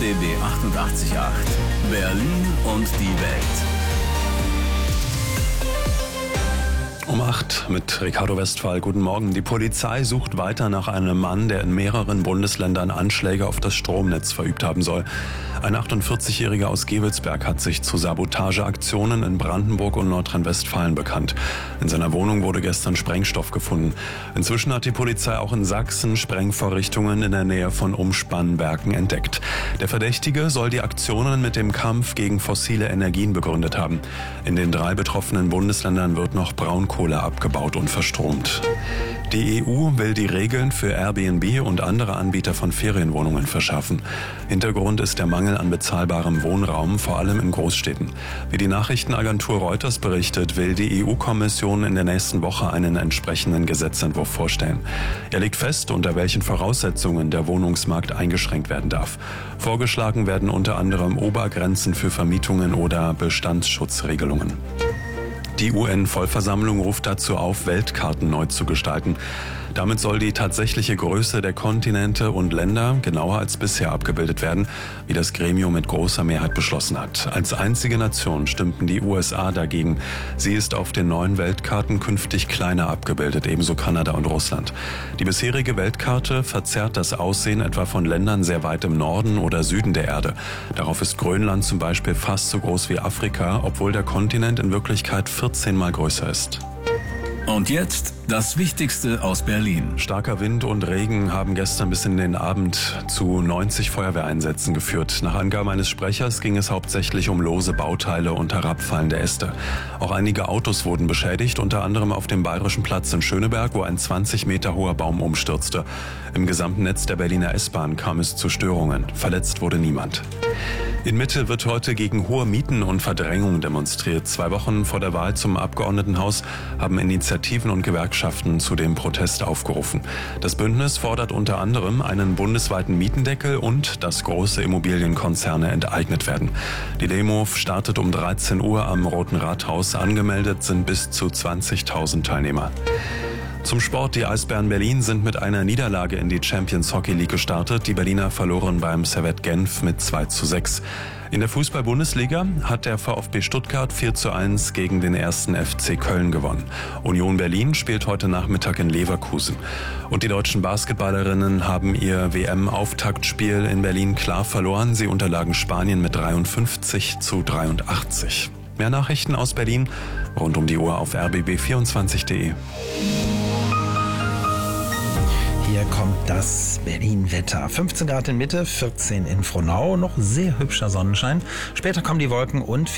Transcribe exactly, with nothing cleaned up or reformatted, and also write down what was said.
B B achtundachtzig Komma acht. Berlin und die Welt. Um acht mit Ricardo Westphal. Guten Morgen. Die Polizei sucht weiter nach einem Mann, der in mehreren Bundesländern Anschläge auf das Stromnetz verübt haben soll. Ein achtundvierzigjähriger aus Gevelsberg hat sich zu Sabotageaktionen in Brandenburg und Nordrhein-Westfalen bekannt. In seiner Wohnung wurde gestern Sprengstoff gefunden. Inzwischen hat die Polizei auch in Sachsen Sprengvorrichtungen in der Nähe von Umspannwerken entdeckt. Der Verdächtige soll die Aktionen mit dem Kampf gegen fossile Energien begründet haben. In den drei betroffenen Bundesländern wird noch Braunkohle abgebaut und verstromt. Die E U will die Regeln für Airbnb und andere Anbieter von Ferienwohnungen verschärfen. Hintergrund ist der Mangel an bezahlbarem Wohnraum, vor allem in Großstädten. Wie die Nachrichtenagentur Reuters berichtet, will die E U-Kommission in der nächsten Woche einen entsprechenden Gesetzentwurf vorstellen. Er legt fest, unter welchen Voraussetzungen der Wohnungsmarkt eingeschränkt werden darf. Vorgeschlagen werden unter anderem Obergrenzen für Vermietungen oder Bestandsschutzregelungen. Die U N-Vollversammlung ruft dazu auf, Weltkarten neu zu gestalten. Damit soll die tatsächliche Größe der Kontinente und Länder genauer als bisher abgebildet werden, wie das Gremium mit großer Mehrheit beschlossen hat. Als einzige Nation stimmten die U S A dagegen. Sie ist auf den neuen Weltkarten künftig kleiner abgebildet, ebenso Kanada und Russland. Die bisherige Weltkarte verzerrt das Aussehen etwa von Ländern sehr weit im Norden oder Süden der Erde. Darauf ist Grönland zum Beispiel fast so groß wie Afrika, obwohl der Kontinent in Wirklichkeit vierzehn Mal größer ist. Und jetzt das Wichtigste aus Berlin. Starker Wind und Regen haben gestern bis in den Abend zu neunzig Feuerwehreinsätzen geführt. Nach Angaben eines Sprechers ging es hauptsächlich um lose Bauteile und herabfallende Äste. Auch einige Autos wurden beschädigt, unter anderem auf dem Bayerischen Platz in Schöneberg, wo ein zwanzig Meter hoher Baum umstürzte. Im gesamten Netz der Berliner S-Bahn kam es zu Störungen. Verletzt wurde niemand. In Mitte wird heute gegen hohe Mieten und Verdrängung demonstriert. Zwei Wochen vor der Wahl zum Abgeordnetenhaus haben Initiativen und Gewerkschaften zu dem Protest aufgerufen. Das Bündnis fordert unter anderem einen bundesweiten Mietendeckel und dass große Immobilienkonzerne enteignet werden. Die Demo startet um dreizehn Uhr am Roten Rathaus. Angemeldet sind bis zu zwanzigtausend Teilnehmer. Zum Sport. Die Eisbären Berlin sind mit einer Niederlage in die Champions Hockey League gestartet. Die Berliner verloren beim Servette Genf mit zwei zu sechs. In der Fußball-Bundesliga hat der VfB Stuttgart vier zu eins gegen den ersten F C Köln gewonnen. Union Berlin spielt heute Nachmittag in Leverkusen. Und die deutschen Basketballerinnen haben ihr W M-Auftaktspiel in Berlin klar verloren. Sie unterlagen Spanien mit dreiundfünfzig zu dreiundachtzig. Mehr Nachrichten aus Berlin rund um die Uhr auf r b b vierundzwanzig punkt de. Hier kommt das Berlin-Wetter. fünfzehn Grad in Mitte, vierzehn in Frohnau, noch sehr hübscher Sonnenschein. Später kommen die Wolken und